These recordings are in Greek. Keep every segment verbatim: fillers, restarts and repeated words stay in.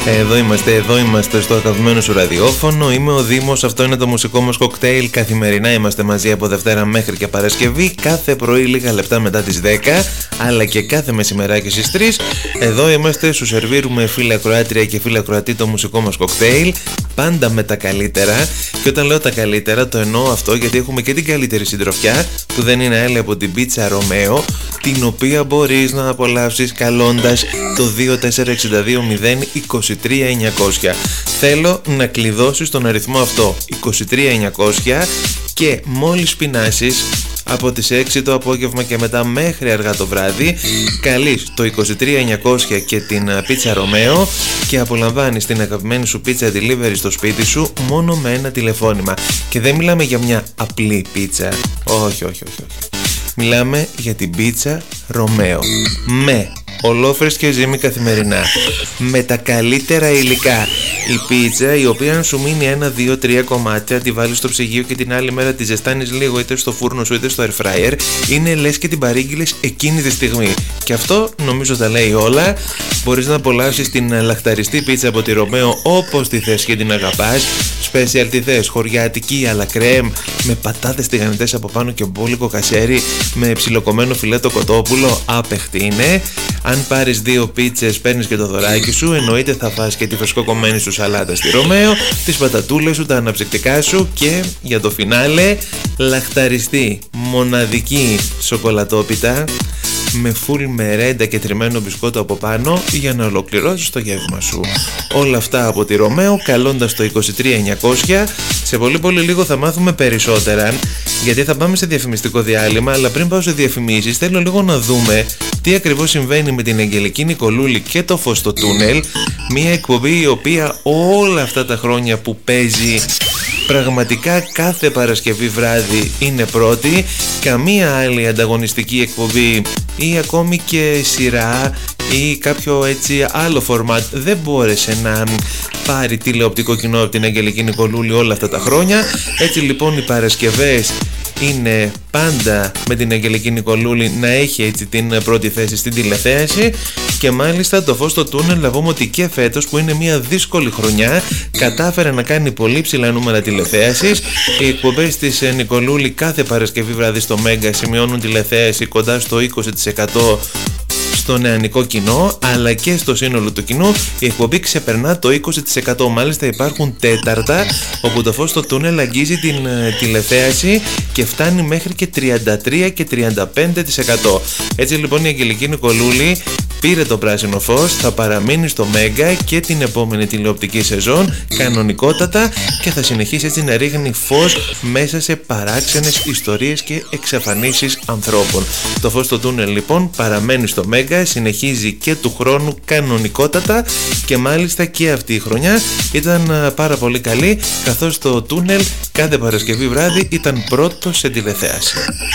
Εδώ είμαστε, εδώ είμαστε στο αγαπημένο σου ραδιόφωνο. Είμαι ο Δήμος, αυτό είναι το μουσικό μας κοκτέιλ. Καθημερινά είμαστε μαζί από Δευτέρα μέχρι και Παρασκευή. Κάθε πρωί λίγα λεπτά μετά τις δέκα, αλλά και κάθε μεσημεράκι στις τρεις. Εδώ είμαστε, σου σερβίρουμε φίλα ακροάτρια και φίλα ακροατή το μουσικό μας κοκτέιλ. Πάντα με τα καλύτερα. Και όταν λέω τα καλύτερα, το εννοώ αυτό γιατί έχουμε και την καλύτερη συντροφιά, που δεν είναι άλλη από την πίτσα Ρωμαίο, την οποία μπορείς να απολαύσεις καλώντας το δύο τέσσερα έξι δύο μηδέν είκοσι τρία εννιακόσια. Θέλω να κλειδώσεις τον αριθμό αυτό, είκοσι τρία εννιακόσια, και μόλις πεινάσεις από τις έξι το απόγευμα και μετά μέχρι αργά το βράδυ, καλείς το είκοσι τρία εννιακόσια και την πίτσα Ρωμαίο και απολαμβάνεις την αγαπημένη σου πίτσα delivery στο σπίτι σου μόνο με ένα τηλεφώνημα. Και δεν μιλάμε για μια απλή πίτσα, όχι, όχι, όχι, όχι. Μιλάμε για την πίτσα Ρωμαίο, με ολόφρεσκια ζύμη καθημερινά, με τα καλύτερα υλικά. Η πίτσα, η οποία αν σου μείνει ένα, δύο, τρία κομμάτια, τη βάλεις στο ψυγείο και την άλλη μέρα τη ζεστάνεις λίγο είτε στο φούρνο σου είτε στο air fryer, είναι λες και την παρήγγειλες εκείνη τη στιγμή. Και αυτό νομίζω τα λέει όλα. Μπορείς να απολαύσεις την λαχταριστή πίτσα από τη Ρωμαίο όπως τη θες και την αγαπάς. Special τι θες, χωριάτικη, αλλά κρέμ, με πατάτες τηγανιτές από πάνω και μπόλικο κασέρι, με ψιλοκομμένο φιλέτο κοτόπουλο, άπεχτη είναι. Αν πάρεις δύο πίτσες παίρνεις και το δωράκι σου, εννοείται θα φας και τη φρεσκοκομμένη σου σαλάτα στη Ρωμαίο, τις πατατούλες σου, τα αναψυκτικά σου και για το φινάλε λαχταριστή μοναδική σοκολατόπιτα με φουλ μερέντα και τριμμένο μπισκότο από πάνω για να ολοκληρώσεις το γεύμα σου. Όλα αυτά από τη Ρωμαίο καλώντας το είκοσι τρία εννιακόσια. Σε πολύ πολύ λίγο θα μάθουμε περισσότερα, γιατί θα πάμε σε διαφημιστικό διάλειμμα, αλλά πριν πάω σε διαφημίσεις θέλω λίγο να δούμε τι ακριβώς συμβαίνει με την Αγγελική Νικολούλη και το φως στο τούνελ. Μια εκπομπή η οποία όλα αυτά τα χρόνια που παίζει πραγματικά κάθε Παρασκευή βράδυ είναι πρώτη. Καμία άλλη ανταγωνιστική εκπομπή ή ακόμη και σειρά ή κάποιο έτσι άλλο φορμάτ δεν μπόρεσε να πάρει τηλεοπτικό κοινό από την Αγγελική Νικολούλη όλα αυτά τα χρόνια. Έτσι λοιπόν οι Παρασκευές είναι πάντα με την Αγγελική Νικολούλη να έχει έτσι την πρώτη θέση στην τηλεθέαση. Και μάλιστα το φως στο τούνελ να πούμε ότι και φέτος, που είναι μια δύσκολη χρονιά, κατάφερε να κάνει πολύ ψηλά νούμερα τηλεθέασης. Οι εκπομπές της Νικολούλη κάθε Παρασκευή βράδυ στο Μέγκα σημειώνουν τηλεθέαση κοντά στο είκοσι τοις εκατό στο νεανικό κοινό, αλλά και στο σύνολο του κοινού η εκπομπή ξεπερνά το είκοσι τοις εκατό. Μάλιστα υπάρχουν τέταρτα όπου το φως στο τούνελ αγγίζει την ε, τηλεθέαση και φτάνει μέχρι και τριάντα τρία και τριάντα πέντε τοις εκατό. Έτσι λοιπόν η Αγγελική Νικολούλη πήρε το πράσινο φως, θα παραμείνει στο Μέγκα και την επόμενη τηλεοπτική σεζόν κανονικότατα και θα συνεχίσει έτσι να ρίχνει φως μέσα σε παράξενες ιστορίες και εξαφανίσεις ανθρώπων. Το φως στο τούνελ λοιπόν παραμένει στο Μέγκα, συνεχίζει και του χρόνου κανονικότατα και μάλιστα και αυτή η χρονιά ήταν πάρα πολύ καλή, καθώς το τούνελ κάθε Παρασκευή βράδυ ήταν πρώτο σε τηλεθέαση.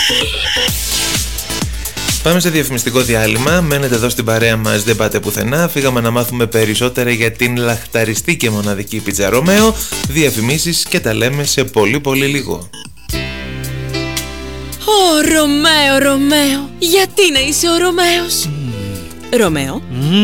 Πάμε σε διαφημιστικό διάλειμμα, μένετε εδώ στην παρέα μας, δεν πάτε πουθενά. Φύγαμε να μάθουμε περισσότερα για την λαχταριστή και μοναδική πίτσα Ρωμαίο. Διαφημίσεις και τα λέμε σε πολύ πολύ λίγο. Ω Ρωμαίο, Ρωμαίο, γιατί να είσαι ο Ρωμαίος? Ρωμαίο,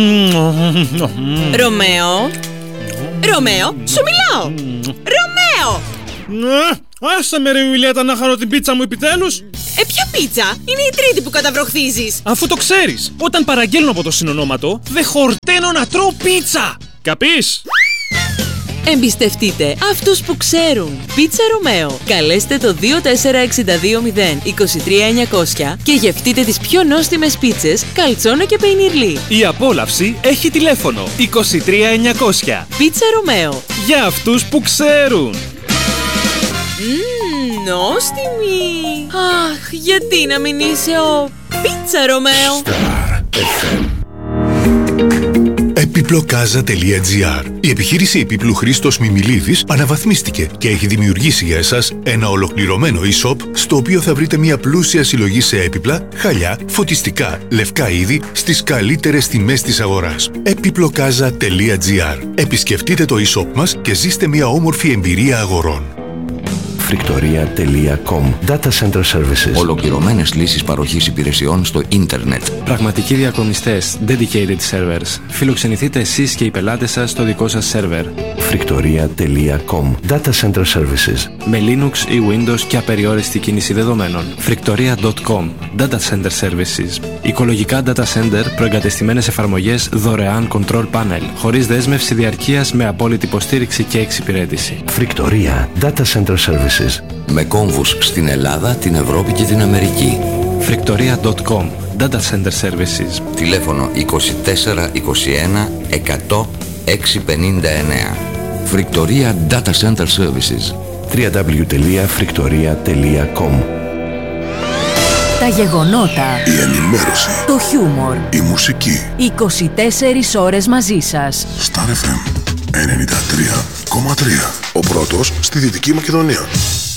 Ρωμαίο, Ρωμαίο, σου μιλάω. Ρωμαίο! Άσε με ρε Ιουλιέτα να χαρώ την πίτσα μου επιτέλους. Ε, ποια πίτσα? Είναι η τρίτη που καταβροχθίζεις. Αφού το ξέρεις, όταν παραγγέλνω από το συνονόματο, δεν χορταίνω να τρώω πίτσα. Καπείς? Εμπιστευτείτε αυτούς που ξέρουν. Πίτσα Ρωμαίο. Καλέστε το δύο τέσσερα έξι δύο μηδέν είκοσι τρία εννιακόσια και γευτείτε τις πιο νόστιμες πίτσες καλτσόνο και πεϊνιρλί. Η απόλαυση έχει τηλέφωνο είκοσι τρία εννιακόσια. Πίτσα Ρωμαίο. Για αυτούς που ξέρουν. Μμμ, νόστιμη. Αχ, γιατί να μην είσαι ο Πίτσα Ρωμαίο? Επιπλοκάζα τελεία τζι άρ. Η επιχείρηση επίπλου Χρήστος Μιμιλίδης αναβαθμίστηκε και έχει δημιουργήσει για εσάς ένα ολοκληρωμένο e-shop στο οποίο θα βρείτε μια πλούσια συλλογή σε έπιπλα, χαλιά, φωτιστικά, λευκά είδη στις καλύτερες τιμές της αγοράς. Επιπλοκάζα τελεία τζι άρ. Επισκεφτείτε το e-shop μας και ζήστε μια όμορφη εμπειρία αγορών. φρικτορία τελεία κομ. Data Center Services. Ολοκληρωμένες λύσεις παροχής υπηρεσιών στο ίντερνετ. Πραγματικοί διακομιστές, dedicated servers. Φιλοξενηθείτε εσείς και οι πελάτες σας στο δικό σας σερβερ. φρικτορία τελεία κομ. Data Center Services. Με Linux ή Windows και απεριόριστη κίνηση δεδομένων. φρικτορία τελεία κομ. Data Center Services. Οικολογικά data center, προεγκατεστημένες εφαρμογές, δωρεάν control panel, χωρίς δέσμευση διαρκείας, με απόλυτη υποστήριξη και εξυπηρέτηση. Φρικτορία Data Center Services. Με κόμβους στην Ελλάδα, την Ευρώπη και την Αμερική. φρικτορία τελεία κομ. Data Center Services. Τηλέφωνο είκοσι τέσσερα είκοσι ένα εκατό έξι πενήντα εννέα. Φρικτορία Data Center Services. double-u double-u double-u τελεία φρικτορία τελεία κομ. Τα γεγονότα, η ενημέρωση, το χιούμορ, η μουσική. είκοσι τέσσερις ώρες μαζί σας. Star εφ εμ ενενήντα τρία κόμμα τρία. Ο πρώτος στη Δυτική Μακεδονία.